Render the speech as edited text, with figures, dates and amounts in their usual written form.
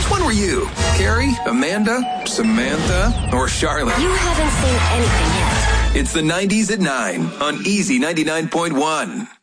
Which one were you? Carrie, Amanda, Samantha, or Charlotte? You haven't seen anything yet. It's the 90s at 9 on Easy 99.1.